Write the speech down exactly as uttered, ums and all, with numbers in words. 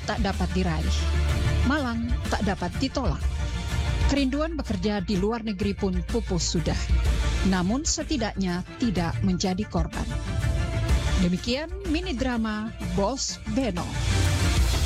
tak dapat diraih, malang tak dapat ditolak. Kerinduan bekerja di luar negeri pun pupus sudah, namun setidaknya tidak menjadi korban. Demikian mini drama Bos Beno.